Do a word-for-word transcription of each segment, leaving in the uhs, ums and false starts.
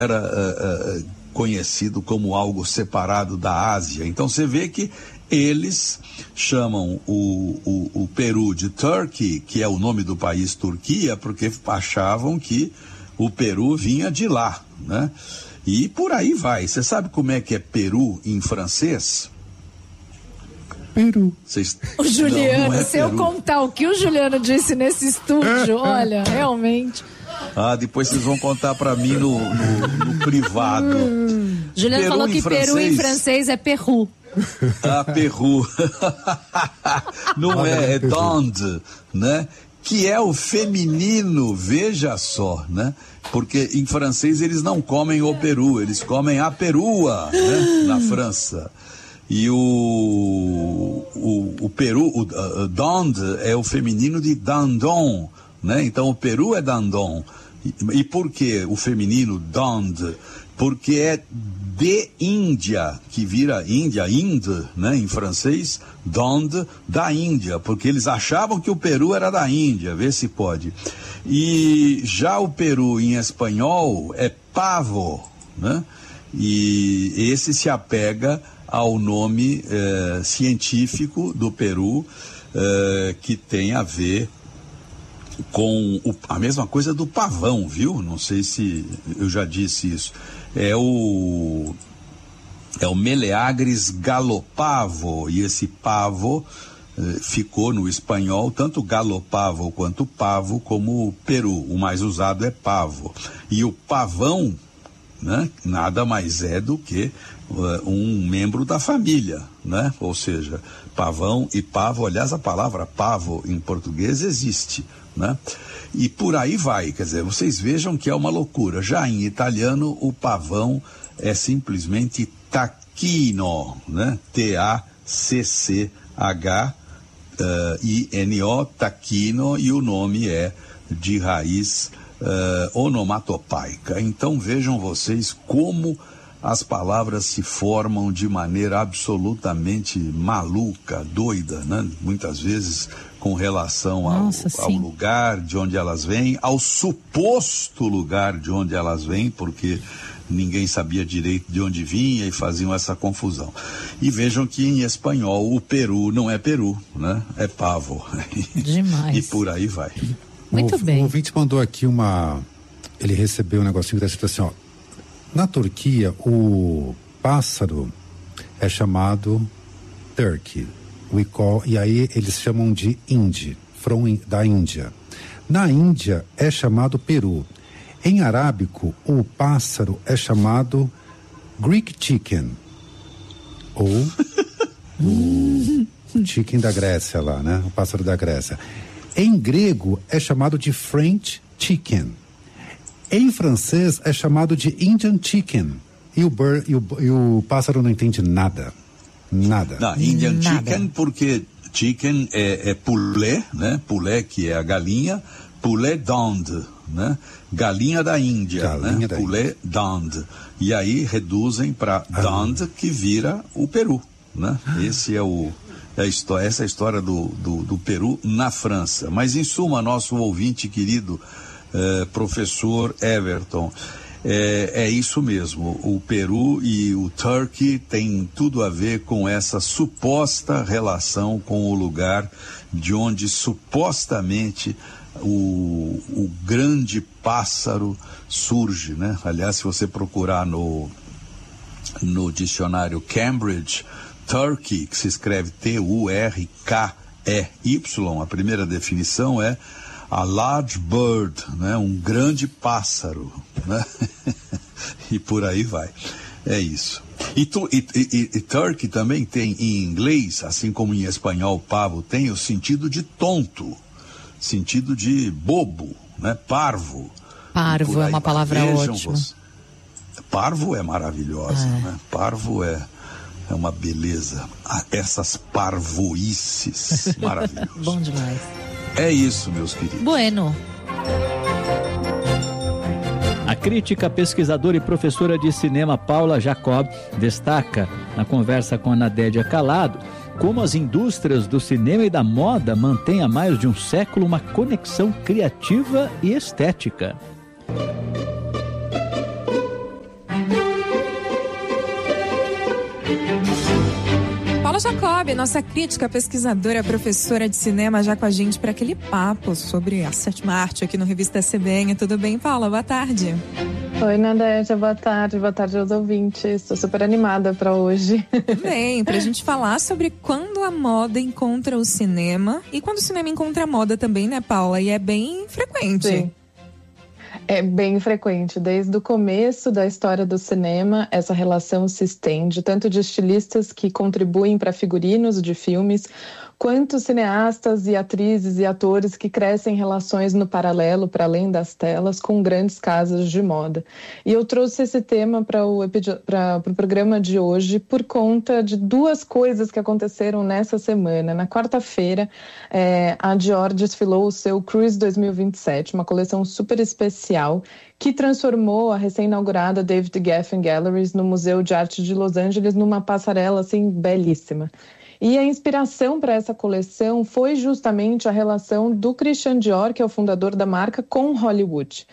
era uh, uh, conhecido como algo separado da Ásia. Então você vê que eles chamam o, o, o Peru de Turkey, que é o nome do país Turquia, porque achavam que o Peru vinha de lá, né? E por aí vai. Você sabe como é que é Peru em francês? Peru. Cês... O Juliano, não, não é se Peru. Eu contar o que o Juliano disse nesse estúdio, olha, realmente... Ah, depois vocês vão contar pra mim no, no, no privado. Hum. Juliano Peru falou que francês... Peru em francês é Peru. Ah, Peru. Não é, é Donde, né? Que é o feminino, veja só, né? Porque em francês eles não comem o peru, eles comem a perua, né? Na França. E o, o, o peru, o uh, Donde é o feminino de Dandon, né? Então o peru é Dandon. E, e por que o feminino Donde? Porque é de Índia, que vira Índia, Inde, né, em francês, Donde, da Índia, porque eles achavam que o Peru era da Índia, vê se pode. E já o Peru em espanhol é pavo, né? E esse se apega ao nome eh, científico do Peru, eh, que tem a ver com o, a mesma coisa do pavão, viu? Não sei se eu já disse isso. É o é o Meleagris galopavo, e esse pavo eh, ficou no espanhol tanto galopavo quanto pavo como peru. O mais usado é pavo. E o pavão, né, nada mais é do que uh, um membro da família, né? Ou seja, pavão e pavo, aliás, a palavra pavo em português existe, né? E por aí vai, quer dizer, vocês vejam que é uma loucura. Já em italiano, o pavão é simplesmente tacchino, né? T A C C H I N O, tacchino, e o nome é de raiz uh, onomatopaica. Então vejam vocês como as palavras se formam de maneira absolutamente maluca, doida, né? Muitas vezes com relação ao, Nossa, ao lugar de onde elas vêm, ao suposto lugar de onde elas vêm, porque ninguém sabia direito de onde vinha e faziam essa confusão. E vejam que em espanhol o Peru não é Peru, né? É pavo. Demais. E por aí vai. Muito o, bem. O ouvinte mandou aqui uma... Ele recebeu um negocinho que está escrito assim, ó. Na Turquia, o pássaro é chamado turkey. We call, e aí eles chamam de Hindi, from, da Índia. Na Índia é chamado peru. Em arábico, o pássaro é chamado Greek chicken. Ou o chicken da Grécia lá, né? O pássaro da Grécia. Em grego é chamado de French chicken. Em francês é chamado de Indian chicken. E o, bird, e o, e o pássaro não entende nada. Nada. Não, Indian Nada. chicken, porque chicken é, é poulet, né? Poulet, que é a galinha. Poulet d'Inde, né? Galinha da Índia, Galinha né? da Poulet d'Inde. E aí reduzem para ah. d'Inde, que vira o Peru, né? Esse é o... É a história, essa é a história do, do, do Peru na França. Mas, em suma, nosso ouvinte querido, eh, professor Everton, é, é isso mesmo. O Peru e o Turkey têm tudo a ver com essa suposta relação com o lugar de onde supostamente o, o grande pássaro surge, né? Aliás, se você procurar no, no dicionário Cambridge, Turkey, que se escreve T U R K E Y, a primeira definição é a large bird, né? Um grande pássaro, né? E por aí vai. É isso. E, tu, e, e, e Turkey também tem em inglês, assim como em espanhol pavo, tem o sentido de tonto, sentido de bobo, né? Parvo. Parvo é uma palavra ótima. Você. Parvo é maravilhosa, é. né? Parvo é É uma beleza. Ah, essas parvoices maravilhosas. Bom demais. É isso, meus queridos. Bueno. A crítica, pesquisadora e professora de cinema Paula Jacob destaca, na conversa com a Nadédia Calado, como as indústrias do cinema e da moda mantêm há mais de um século uma conexão criativa e estética. Jacob, nossa crítica, pesquisadora, professora de cinema, já com a gente para aquele papo sobre a sétima arte aqui no Revista C B N. Tudo bem, Paula? Boa tarde. Oi, Nadégia, boa tarde, boa tarde aos ouvintes. Estou super animada para hoje. Bem, para a gente falar sobre quando a moda encontra o cinema e quando o cinema encontra a moda também, né, Paula? E é bem frequente. Sim. É bem frequente. Desde o começo da história do cinema, essa relação se estende, tanto de estilistas que contribuem para figurinos de filmes, quanto cineastas e atrizes e atores que crescem relações no paralelo, para além das telas, com grandes casas de moda. E eu trouxe esse tema para o pro programa de hoje por conta de duas coisas que aconteceram nessa semana. Na quarta-feira, é, a Dior desfilou o seu Cruise dois mil e vinte e sete, uma coleção super especial que transformou a recém-inaugurada David Geffen Galleries no Museu de Arte de Los Angeles numa passarela assim belíssima. E a inspiração para essa coleção foi justamente a relação do Christian Dior, que é o fundador da marca, com Hollywood.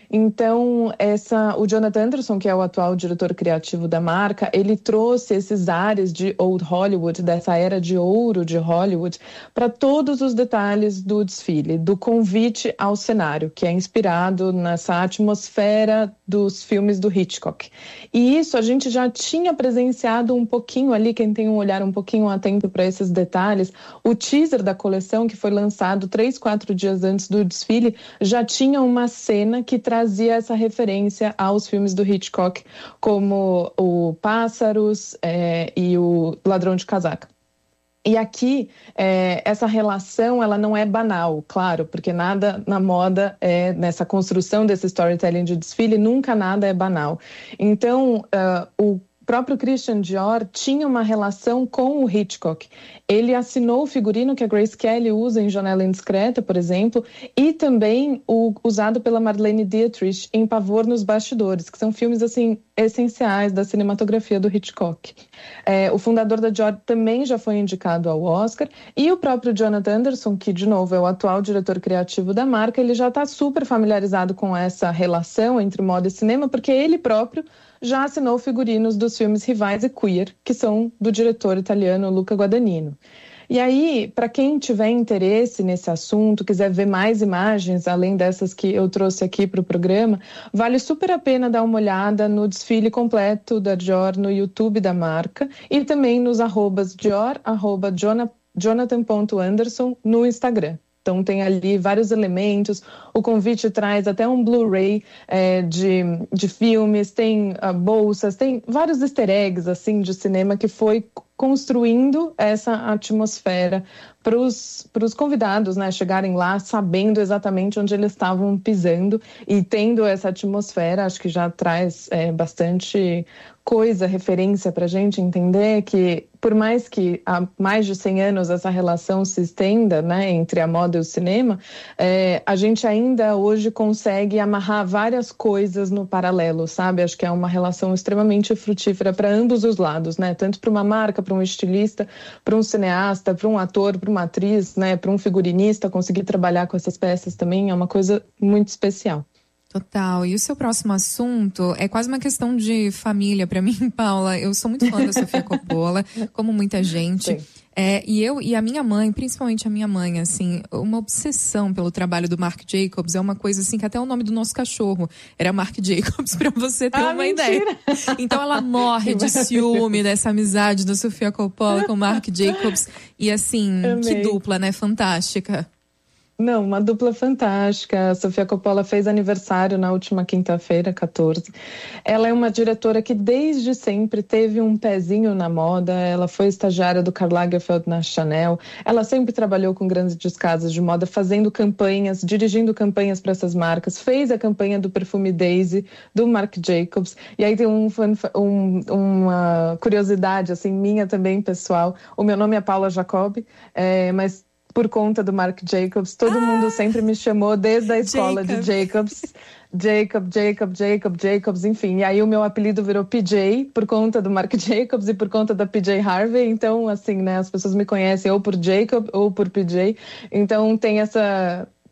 Então, essa, o Jonathan Anderson, que é o atual diretor criativo da marca, ele trouxe esses ares de Old Hollywood, dessa era de ouro de Hollywood, para todos os detalhes do desfile, do convite ao cenário, que é inspirado nessa atmosfera dos filmes do Hitchcock. E isso a gente já tinha presenciado um pouquinho ali, quem tem um olhar um pouquinho atento para esses detalhes, o teaser da coleção, que foi lançado três, quatro dias antes do desfile, já tinha uma cena que traz trazia essa referência aos filmes do Hitchcock, como o Pássaros é, e o Ladrão de Casaca. E aqui, é, essa relação, ela não é banal, claro, porque nada na moda, é, nessa construção desse storytelling de desfile, nunca nada é banal. Então, uh, o próprio Christian Dior tinha uma relação com o Hitchcock. Ele assinou o figurino que a Grace Kelly usa em Janela Indiscreta, por exemplo, e também o usado pela Marlene Dietrich em Pavor nos Bastidores, que são filmes assim essenciais da cinematografia do Hitchcock. É, o fundador da Dior também já foi indicado ao Oscar, e o próprio Jonathan Anderson, que de novo é o atual diretor criativo da marca, ele já está super familiarizado com essa relação entre moda e cinema, porque ele próprio já assinou figurinos dos filmes Rivais e Queer, que são do diretor italiano Luca Guadagnino. E aí, para quem tiver interesse nesse assunto, quiser ver mais imagens, além dessas que eu trouxe aqui para o programa, vale super a pena dar uma olhada no desfile completo da Dior no YouTube da marca e também nos arrobas Dior, arroba Jonathan ponto Anderson no Instagram. Então tem ali vários elementos, o convite traz até um Blu-ray é, de, de filmes, tem uh, bolsas, tem vários easter eggs assim, de cinema que foi construindo essa atmosfera para os convidados, né, chegarem lá sabendo exatamente onde eles estavam pisando e tendo essa atmosfera, acho que já traz é, bastante coisa, referência para a gente entender que, por mais que há mais de cem anos essa relação se estenda, né, entre a moda e o cinema, é, a gente ainda hoje consegue amarrar várias coisas no paralelo, sabe? Acho que é uma relação extremamente frutífera para ambos os lados, né? Tanto para uma marca, para um estilista, para um cineasta, para um ator, para uma atriz, né, para um figurinista, conseguir trabalhar com essas peças também é uma coisa muito especial. Total. E o seu próximo assunto é quase uma questão de família para mim, Paula. Eu sou muito fã da Sofia Coppola, como muita gente. É, e eu e a minha mãe, principalmente a minha mãe, assim, uma obsessão pelo trabalho do Marc Jacobs. É uma coisa assim que até o nome do nosso cachorro era Marc Jacobs, para você ter ah, uma mentira. ideia. Então ela morre de ciúme dessa amizade da Sofia Coppola com o Marc Jacobs. E assim, Amei. que dupla, né? Fantástica. Não, uma dupla fantástica. A Sofia Coppola fez aniversário na última quinta-feira, quatorze. Ela é uma diretora que desde sempre teve um pezinho na moda. Ela foi estagiária do Karl Lagerfeld na Chanel. Ela sempre trabalhou com grandes casas de moda, fazendo campanhas, dirigindo campanhas para essas marcas. Fez a campanha do perfume Daisy, do Marc Jacobs. E aí tem um, um, uma curiosidade assim, minha também, pessoal. O meu nome é Paula Jacob, é, mas por conta do Marc Jacobs, todo ah, mundo sempre me chamou desde a escola Jacob. de Jacobs. Jacob, Jacob, Jacob, Jacobs, enfim. E aí o meu apelido virou P J por conta do Marc Jacobs e por conta da P J Harvey. Então, assim, né, as pessoas me conhecem ou por Jacob ou por P J. Então tem essa...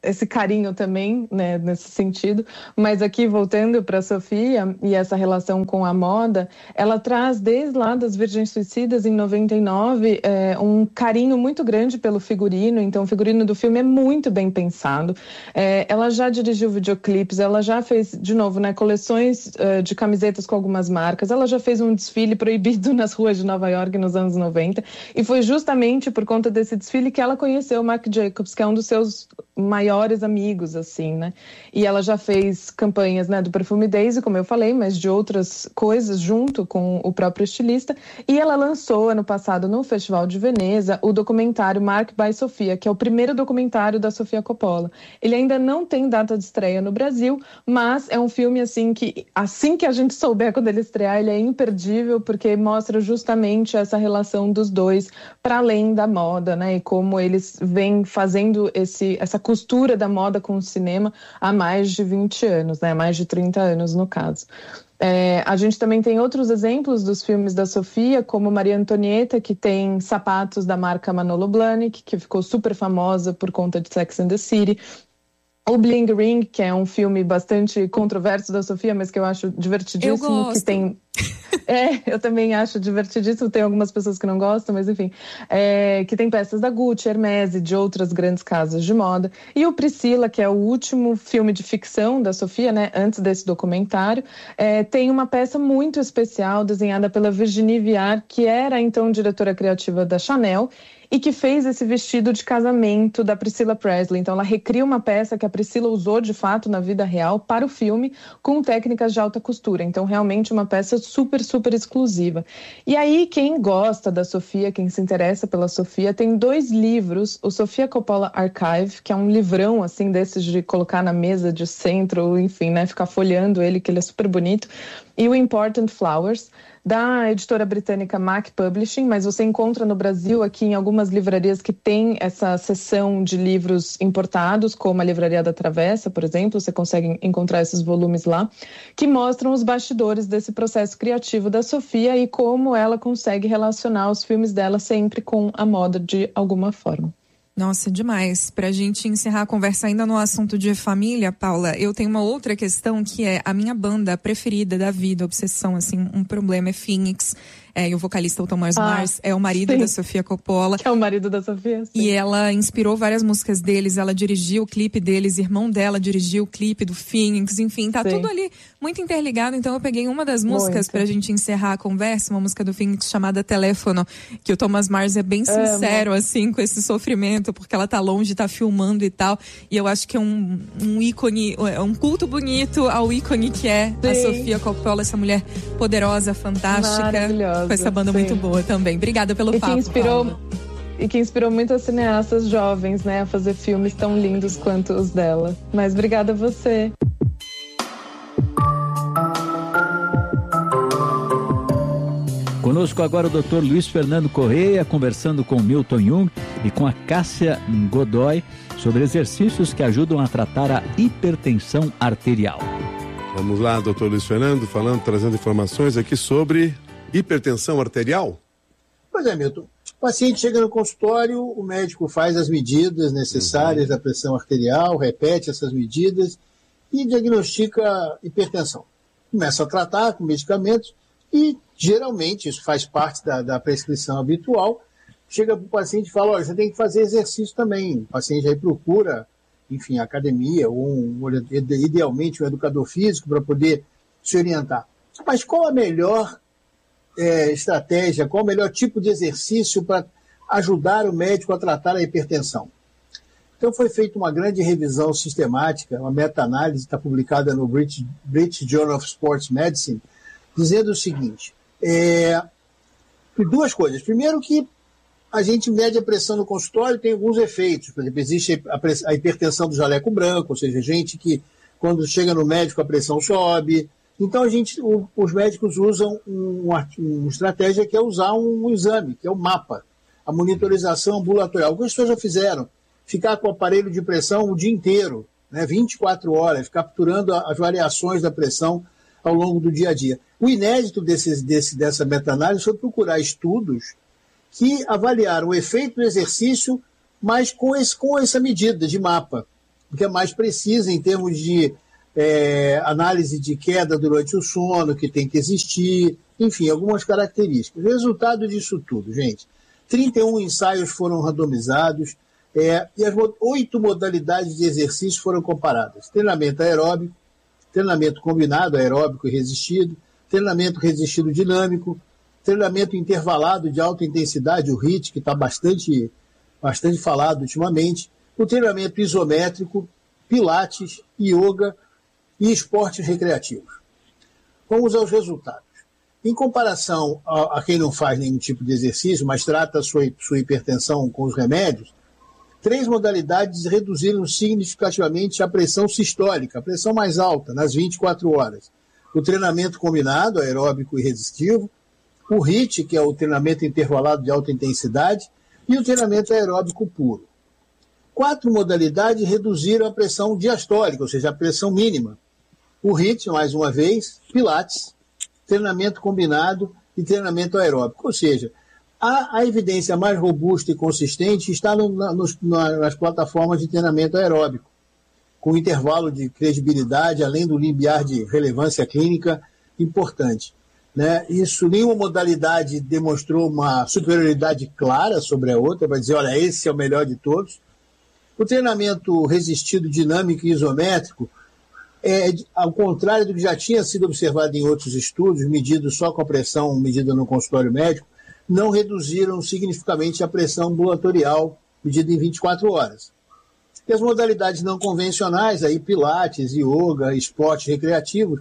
esse carinho também, né, nesse sentido. Mas aqui, voltando para a Sofia e essa relação com a moda, ela traz desde lá das Virgens Suicidas, em noventa e nove, é, um carinho muito grande pelo figurino. Então, o figurino do filme é muito bem pensado. É, ela já dirigiu videoclipes, ela já fez, de novo, né, coleções uh, de camisetas com algumas marcas, ela já fez um desfile proibido nas ruas de Nova York nos anos noventa, e foi justamente por conta desse desfile que ela conheceu o Marc Jacobs, que é um dos seus maiores amigos, assim, né? E ela já fez campanhas, né, do perfume Daisy, como eu falei, mas de outras coisas junto com o próprio estilista. E ela lançou ano passado no Festival de Veneza o documentário Marc by Sofia, que é o primeiro documentário da Sofia Coppola. Ele ainda não tem data de estreia no Brasil, mas é um filme assim que, assim que a gente souber quando ele estrear, ele é imperdível, porque mostra justamente essa relação dos dois para além da moda, né? E como eles vêm fazendo esse, essa costura da moda com o cinema há mais de vinte anos, né? Mais de trinta anos, no caso. É, a gente também tem outros exemplos dos filmes da Sofia, como Maria Antonieta, que tem sapatos da marca Manolo Blahnik, que ficou super famosa por conta de Sex and the City. O Bling Ring, que é um filme bastante controverso da Sofia, mas que eu acho divertidíssimo. Eu gosto. Que tem... É, eu também acho divertidíssimo. Tem algumas pessoas que não gostam, mas enfim. É, que tem peças da Gucci, Hermès e de outras grandes casas de moda. E o Priscila, que é o último filme de ficção da Sofia, né, antes desse documentário, é, tem uma peça muito especial desenhada pela Virginie Viard, que era então diretora criativa da Chanel, e que fez esse vestido de casamento da Priscilla Presley. Então ela recria uma peça que a Priscilla usou de fato na vida real para o filme, com técnicas de alta costura. Então realmente uma peça super, super exclusiva. E aí quem gosta da Sofia, quem se interessa pela Sofia, tem dois livros, o Sofia Coppola Archive, que é um livrão assim desses de colocar na mesa de centro, enfim, né, ficar folheando ele, que ele é super bonito, e o Important Flowers, da editora britânica Mac Publishing, mas você encontra no Brasil aqui em algumas livrarias que tem essa seção de livros importados, como a Livraria da Travessa, por exemplo, você consegue encontrar esses volumes lá, que mostram os bastidores desse processo criativo da Sofia e como ela consegue relacionar os filmes dela sempre com a moda de alguma forma. Nossa, demais. Pra gente encerrar a conversa ainda no assunto de família, Paula, eu tenho uma outra questão que é a minha banda preferida da vida, obsessão, assim, um problema é Phoenix. É, e o vocalista o Thomas ah, Mars é o marido sim. da Sofia Coppola. Que é o marido da Sofia, sim. E ela inspirou várias músicas deles, ela dirigiu o clipe deles, irmão dela dirigiu o clipe do Phoenix, enfim, tá sim. tudo ali muito interligado. Então eu peguei uma das músicas muito. Pra gente encerrar a conversa, uma música do Phoenix chamada Teléfono, que o Thomas Mars é bem sincero, Amo. assim, com esse sofrimento, porque ela tá longe, tá filmando e tal. E eu acho que é um, um ícone, é um culto bonito ao ícone que é sim. a Sofia Coppola, essa mulher poderosa, fantástica. Maravilhosa. Com essa banda sim. muito boa também. Obrigada pelo e papo, que inspirou Paula. E que inspirou muitas cineastas jovens, né, a fazer filmes tão lindos quanto os dela. Mas obrigada a você. Conosco agora o doutor Luiz Fernando Correia, conversando com Milton Jung e com a Cássia Godoy sobre exercícios que ajudam a tratar a hipertensão arterial. Vamos lá, doutor Luiz Fernando, falando, trazendo informações aqui sobre hipertensão arterial. Pois é, Milton. O paciente chega no consultório, o médico faz as medidas necessárias uhum. da pressão arterial, repete essas medidas e diagnostica hipertensão. Começa a tratar com medicamentos e, geralmente, isso faz parte da, da prescrição habitual. Chega para o paciente e fala, olha, você tem que fazer exercício também. O paciente aí procura, enfim, academia ou, um, idealmente, um educador físico para poder se orientar. Mas qual a melhor é, estratégia, qual o melhor tipo de exercício para ajudar o médico a tratar a hipertensão? Então foi feita uma grande revisão sistemática, uma meta-análise, está publicada no British, British Journal of Sports Medicine, dizendo o seguinte, é, duas coisas. Primeiro que a gente mede a pressão no consultório, tem alguns efeitos. Por exemplo, existe a, press, a hipertensão do jaleco branco, ou seja, gente que quando chega no médico a pressão sobe. Então a gente, o, os médicos usam um, uma estratégia que é usar um, um exame, que é o mapa, a monitorização ambulatorial. Algumas pessoas já fizeram, ficar com o aparelho de pressão o dia inteiro, né, vinte e quatro horas, capturando as variações da pressão ao longo do dia a dia. O inédito desse, desse, dessa meta-análise foi procurar estudos que avaliaram o efeito do exercício, mas com, esse, com essa medida de mapa. porque é mais precisa em termos de é, análise de queda durante o sono, que tem que existir, enfim, algumas características. Resultado disso tudo, gente, trinta e um ensaios foram randomizados, é, e as oito modalidades de exercício foram comparadas. Treinamento aeróbico, treinamento combinado, aeróbico e resistido, treinamento resistido dinâmico, treinamento intervalado de alta intensidade, o R I T, que está bastante, bastante falado ultimamente, o treinamento isométrico, pilates, yoga e esportes recreativos. Vamos aos resultados. Em comparação a, a quem não faz nenhum tipo de exercício, mas trata a sua, sua hipertensão com os remédios, três modalidades reduziram significativamente a pressão sistólica, a pressão mais alta, nas vinte e quatro horas. O treinamento combinado, aeróbico e resistivo, o R I T, que é o treinamento intervalado de alta intensidade, e o treinamento aeróbico puro. Quatro modalidades reduziram a pressão diastólica, ou seja, a pressão mínima. O R I T, mais uma vez, pilates, treinamento combinado e treinamento aeróbico. Ou seja, a, a evidência mais robusta e consistente está no, na, nos, na, nas plataformas de treinamento aeróbico, com intervalo de credibilidade, além do limiar de relevância clínica importante. Né? Isso, nenhuma modalidade demonstrou uma superioridade clara sobre a outra, para dizer, olha, esse é o melhor de todos. O treinamento resistido dinâmico e isométrico, é, ao contrário do que já tinha sido observado em outros estudos, medidos só com a pressão medida no consultório médico, não reduziram significativamente a pressão ambulatorial medida em vinte e quatro horas. E as modalidades não convencionais, aí pilates, yoga, esportes recreativos,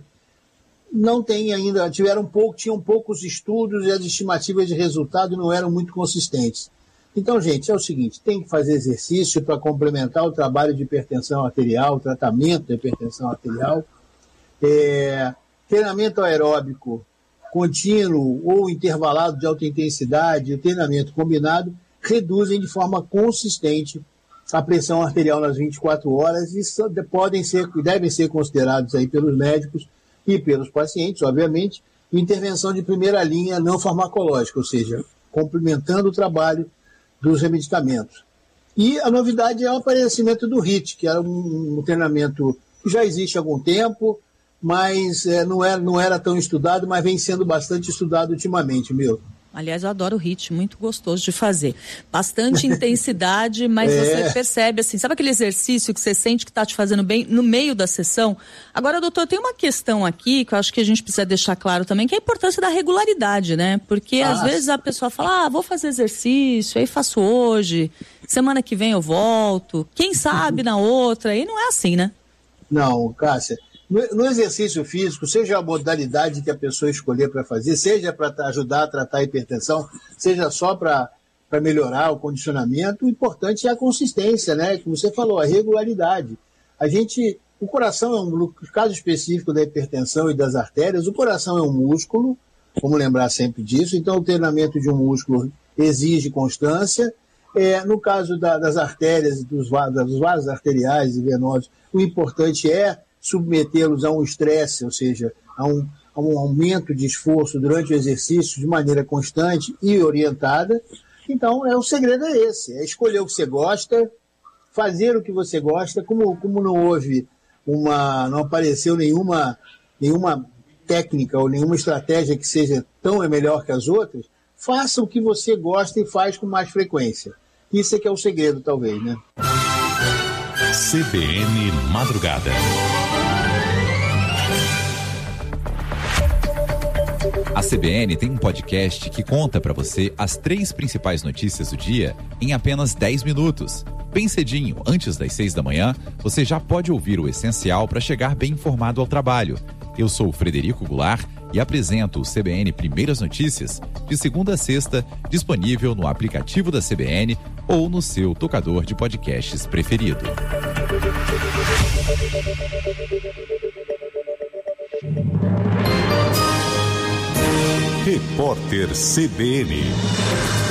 não tem ainda, tiveram pouco, tinham poucos estudos e as estimativas de resultado não eram muito consistentes. Então, gente, é o seguinte, tem que fazer exercício para complementar o trabalho de hipertensão arterial, tratamento de hipertensão arterial. É, treinamento aeróbico contínuo ou intervalado de alta intensidade e o treinamento combinado reduzem de forma consistente a pressão arterial nas vinte e quatro horas e podem ser, devem ser considerados aí pelos médicos e pelos pacientes, obviamente, intervenção de primeira linha não farmacológica, ou seja, complementando o trabalho dos medicamentos. E a novidade é o aparecimento do R I T, que era um, um treinamento que já existe há algum tempo, mas é, não, era, não era tão estudado, mas vem sendo bastante estudado ultimamente, meu. Aliás, eu adoro o R I T, muito gostoso de fazer. Bastante intensidade, mas é. Você percebe, assim, sabe aquele exercício que você sente que está te fazendo bem no meio da sessão? Agora, doutor, tem uma questão aqui que eu acho que a gente precisa deixar claro também, que é a importância da regularidade, né? Porque ah. às vezes a pessoa fala, ah, vou fazer exercício, aí faço hoje, semana que vem eu volto, quem sabe na outra, e não é assim, né? Não, Cássia. No exercício físico, seja a modalidade que a pessoa escolher para fazer, seja para ajudar a tratar a hipertensão, seja só para melhorar o condicionamento, o importante é a consistência, né? Como você falou, a regularidade. A gente, o coração é um, no caso específico da hipertensão e das artérias, o coração é um músculo, vamos lembrar sempre disso, então o treinamento de um músculo exige constância. É, no caso da, das artérias, dos, dos vasos arteriais e venosos, o importante é submetê-los a um estresse, ou seja, a um, a um aumento de esforço durante o exercício de maneira constante e orientada. Então, é, o segredo é esse, é escolher o que você gosta, fazer o que você gosta, como, como não houve uma, não apareceu nenhuma, nenhuma técnica ou nenhuma estratégia que seja tão melhor que as outras, faça o que você gosta e faz com mais frequência. Isso é que é o segredo, talvez, né? C B N Madrugada. A C B N tem um podcast que conta para você as três principais notícias do dia em apenas dez minutos. Bem cedinho, antes das seis da manhã, você já pode ouvir o essencial para chegar bem informado ao trabalho. Eu sou o Frederico Goulart e apresento o C B N Primeiras Notícias de segunda a sexta, disponível no aplicativo da C B N ou no seu tocador de podcasts preferido. Repórter C B N.